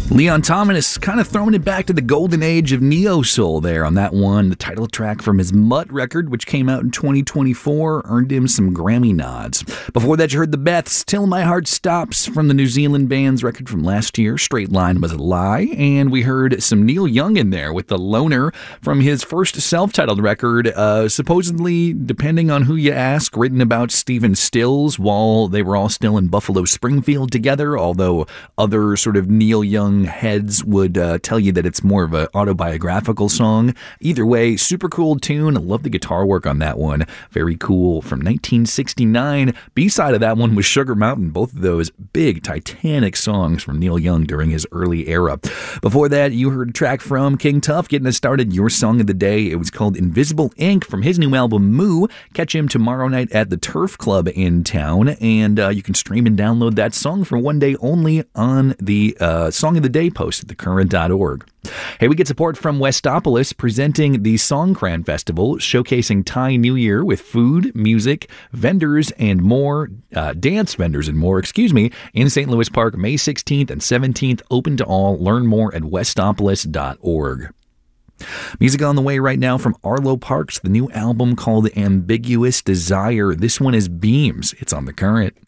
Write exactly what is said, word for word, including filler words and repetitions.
Leon Thomas kind of throwing it back to the golden age of neo-soul there on that one. The title track from his Mutt record, which came out in twenty twenty-four, earned him some Grammy nods. Before that, you heard the Beths, Till My Heart Stops, from the New Zealand band's record from last year, Straight Line Was a Lie. And we heard some Neil Young in there with The Loner from his first self-titled record, uh, supposedly, depending on who you ask, written about Stephen Stills while they were all still in Buffalo Springfield together, although other sort of Neil Young heads would uh, tell you that it's more of an autobiographical song. Either way, super cool tune. I love the guitar work on that one. Very cool. From nineteen sixty-nine. B-side of that one was Sugar Mountain. Both of those big, titanic songs from Neil Young during his early era. Before that, you heard a track from King Tuff getting us started. Your song of the day. It was called Invisible Ink from his new album Moo. Catch him tomorrow night at the Turf Club in town, and uh, you can stream and download that song for one day only on the uh, Song of the Day post at the current dot org. Hey, we get support from Westopolis presenting the Songkran Festival, showcasing Thai New Year with food, music, vendors, and more, uh, dance vendors and more, excuse me, in Saint Louis Park, May sixteenth and seventeenth, open to all. Learn more at westopolis dot org. Music on the way right now from Arlo Parks, the new album called Ambiguous Desire. This one is Beams. It's on The Current.